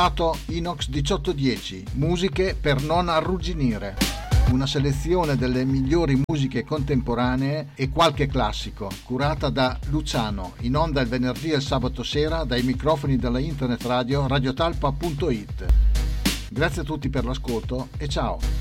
Inox 1810, musiche per non arrugginire. Una selezione delle migliori musiche contemporanee e qualche classico, curata da Luciano, in onda il venerdì e il sabato sera dai microfoni della internet radio radiotalpa.it. Grazie a tutti per l'ascolto e ciao!